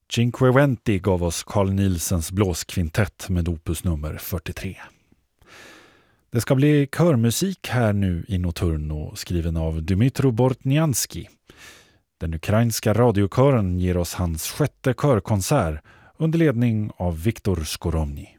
Cinquecento gav oss Carl Nielsens blåskvintett med opus nummer 43. Det ska bli körmusik här nu i Notturno, skriven av Dmytro Bortnianski. Den ukrainska radiokören ger oss hans 6:e körkonsert under ledning av Viktor Skoromny.